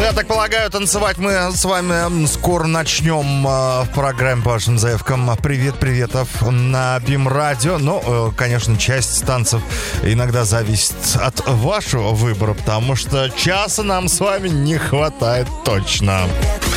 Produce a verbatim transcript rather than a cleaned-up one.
Я так полагаю, танцевать мы с вами скоро начнем э, в программе по вашим заявкам. Привет, приветов на БИМ-радио. Но, э, конечно, часть танцев иногда зависит от вашего выбора, потому что часа нам с вами не хватает точно.